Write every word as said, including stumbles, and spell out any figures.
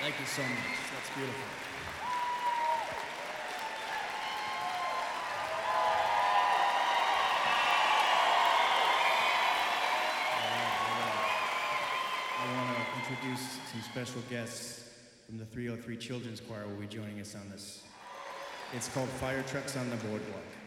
Thank you so much. That's beautiful. I want to introduce some special guests from the three oh three Children's Choir will be joining us on this. It's called Fire Trucks on the Boardwalk.